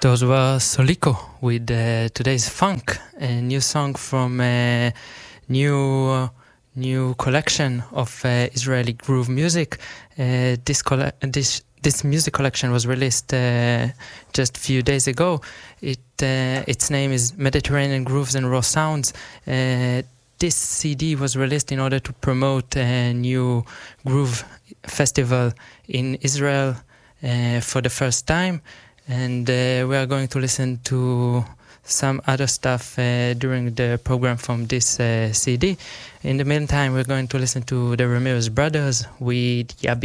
Those were Soliko with Today's Funk, a new song from a new collection of Israeli groove music. This music collection was released just a few days ago. Its name is Mediterranean Grooves and Raw Sounds. This CD was released in order to promote a new groove festival in Israel for the first time. And we are going to listen to some other stuff during the program from this CD. In the meantime, we're going to listen to the Ramirez Brothers with Yabi.